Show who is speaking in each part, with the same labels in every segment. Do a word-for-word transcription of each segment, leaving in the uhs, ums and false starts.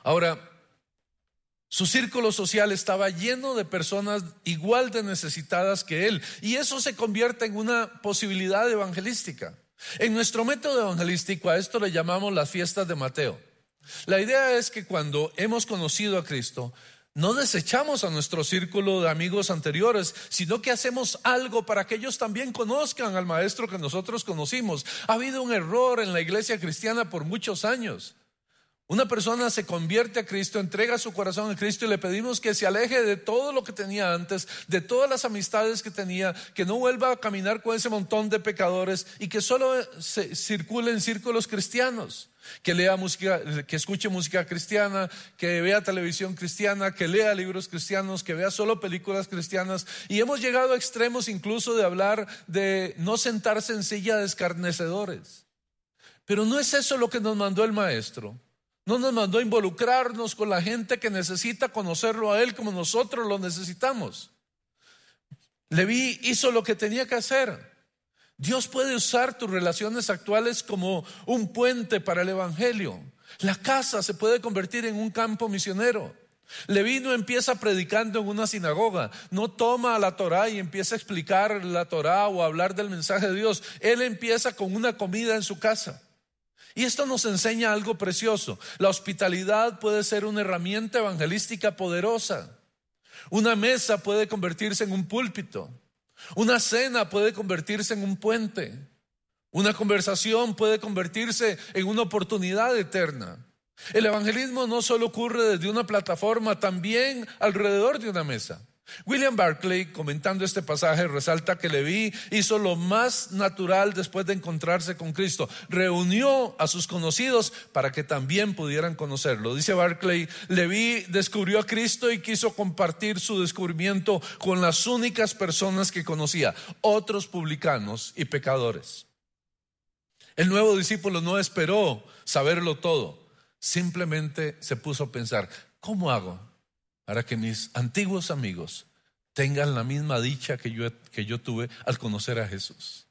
Speaker 1: Ahora, su círculo social estaba lleno de personas igual de necesitadas que él, y eso se convierte en una posibilidad evangelística. En nuestro método evangelístico a esto le llamamos las fiestas de Mateo. La idea es que cuando hemos conocido a Cristo, no desechamos a nuestro círculo de amigos anteriores, sino que hacemos algo para que ellos también conozcan al maestro que nosotros conocimos. Ha habido un error en la iglesia cristiana por muchos años. Una persona se convierte a Cristo, entrega su corazón a Cristo y le pedimos que se aleje de todo lo que tenía antes, de todas las amistades que tenía, que no vuelva a caminar con ese montón de pecadores y que solo se circule en círculos cristianos, que lea música, que escuche música cristiana, que vea televisión cristiana, que lea libros cristianos, que vea solo películas cristianas. Y hemos llegado a extremos incluso de hablar de no sentarse en silla de escarnecedores. Pero no es eso lo que nos mandó el maestro. No nos mandó a involucrarnos con la gente que necesita conocerlo a él como nosotros lo necesitamos. Leví hizo lo que tenía que hacer. Dios puede usar tus relaciones actuales como un puente para el evangelio. La casa se puede convertir en un campo misionero. Leví no empieza predicando en una sinagoga, no toma la Torá y empieza a explicar la Torá o a hablar del mensaje de Dios. Él empieza con una comida en su casa. Y esto nos enseña algo precioso. La hospitalidad puede ser una herramienta evangelística poderosa. Una mesa puede convertirse en un púlpito. Una cena puede convertirse en un puente. Una conversación puede convertirse en una oportunidad eterna. El evangelismo no solo ocurre desde una plataforma, también alrededor de una mesa. William Barclay, comentando este pasaje, resalta que Leví hizo lo más natural después de encontrarse con Cristo. Reunió a sus conocidos para que también pudieran conocerlo. Dice Barclay, Leví descubrió a Cristo y quiso compartir su descubrimiento con las únicas personas que conocía, otros publicanos y pecadores. El nuevo discípulo no esperó saberlo todo, simplemente se puso a pensar, ¿cómo hago para que mis antiguos amigos tengan la misma dicha que yo, que yo tuve al conocer a Jesús?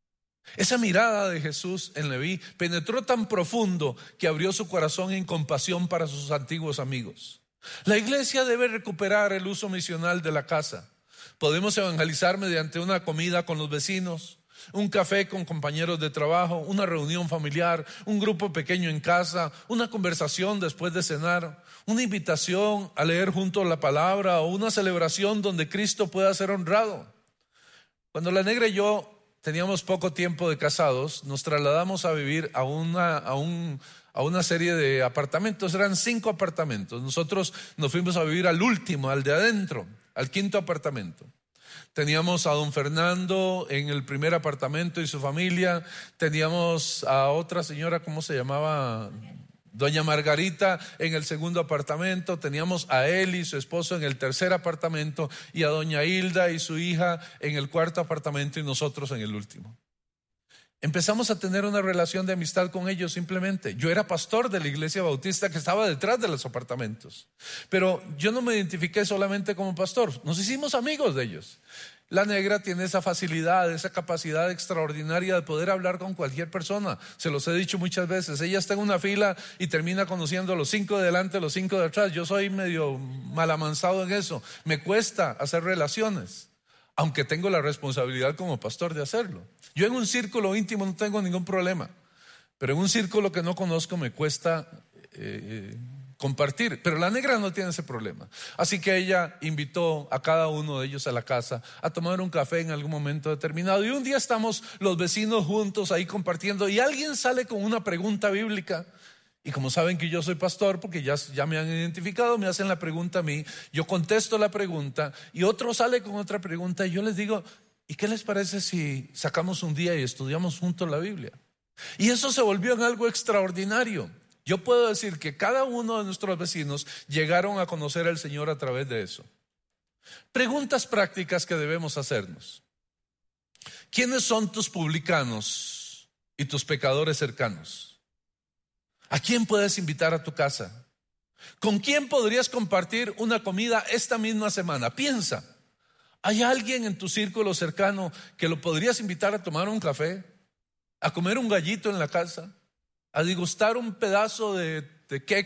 Speaker 1: Esa mirada de Jesús en Leví penetró tan profundo que abrió su corazón en compasión para sus antiguos amigos. La iglesia debe recuperar el uso misional de la casa. Podemos evangelizar mediante una comida con los vecinos, un café con compañeros de trabajo, una reunión familiar, un grupo pequeño en casa, una conversación después de cenar, una invitación a leer juntos la palabra o una celebración donde Cristo pueda ser honrado. Cuando la negra y yo teníamos poco tiempo de casados, nos trasladamos a vivir a una, a un, a una serie de apartamentos. Eran cinco apartamentos. Nosotros nos fuimos a vivir al último, al de adentro, al quinto apartamento. Teníamos a don Fernando en el primer apartamento y su familia. Teníamos a otra señora, ¿cómo se llamaba? Doña Margarita en el segundo apartamento. Teníamos a él y su esposo en el tercer apartamento y a doña Hilda y su hija en el cuarto apartamento y nosotros en el último. Empezamos a tener una relación de amistad con ellos simplemente. Yo era pastor de la iglesia bautista que estaba detrás de los apartamentos. Pero yo no me identifiqué solamente como pastor. Nos hicimos amigos de ellos. La negra tiene esa facilidad, esa capacidad extraordinaria de poder hablar con cualquier persona. Se los he dicho muchas veces. Ella está en una fila y termina conociendo a los cinco de delante, a los cinco de atrás. Yo soy medio malamansado en eso. Me cuesta hacer relaciones, aunque tengo la responsabilidad como pastor de hacerlo. Yo en un círculo íntimo no tengo ningún problema, pero en un círculo que no conozco me cuesta eh, compartir. Pero la negra no tiene ese problema. Así que ella invitó a cada uno de ellos a la casa a tomar un café en algún momento determinado. Y un día estamos los vecinos juntos ahí compartiendo y alguien sale con una pregunta bíblica. Y como saben que yo soy pastor, porque ya, ya me han identificado, me hacen la pregunta a mí, yo contesto la pregunta y otro sale con otra pregunta y yo les digo, ¿y qué les parece si sacamos un día y estudiamos juntos la Biblia? Y eso se volvió en algo extraordinario. Yo puedo decir que cada uno de nuestros vecinos llegaron a conocer al Señor a través de eso. Preguntas prácticas que debemos hacernos. ¿Quiénes son tus publicanos y tus pecadores cercanos? ¿A quién puedes invitar a tu casa? ¿Con quién podrías compartir una comida esta misma semana? Piensa, ¿hay alguien en tu círculo cercano que lo podrías invitar a tomar un café, a comer un gallito en la casa, a degustar un pedazo de, de queque